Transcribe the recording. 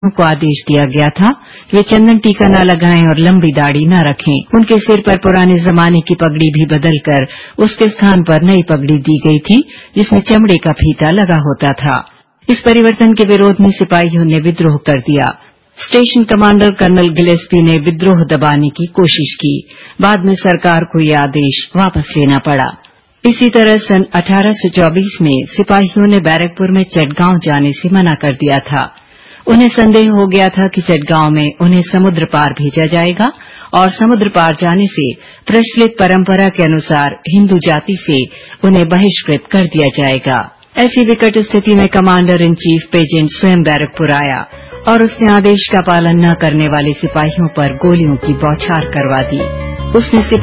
को आदेश दिया गया था कि वे चंदन टीका न लगाएं और लंबी दाढ़ी न रखें। उनके सिर पर पुराने जमाने की पगड़ी भी बदलकर उसके स्थान पर नई पगड़ी दी गई थी, जिसमें चमड़े का फीता लगा होता था। इस परिवर्तन के विरोध में सिपाहियों ने विद्रोह कर दिया। स्टेशन कमांडर कर्नल गिलेस्पी ने विद्रोह दबाने की कोशिश की। बाद में सरकार को यह आदेश वापस लेना पड़ा। इसी तरह सन 1824 में सिपाहियों ने बैरकपुर में चटगांव जाने से मना कर दिया था। उन्हें संदेह हो गया था कि चटगांव में उन्हें समुद्र पार भेजा जाएगा और समुद्र पार जाने से प्रचलित परंपरा के अनुसार हिंदू जाति से उन्हें बहिष्कृत कर दिया जाएगा। ऐसी विकट स्थिति में कमांडर इन चीफ पेजेंट स्वयं बैरकपुर आया और उसने आदेश का पालन न करने वाले सिपाहियों पर गोलियों की बौछार करवा दी। उसने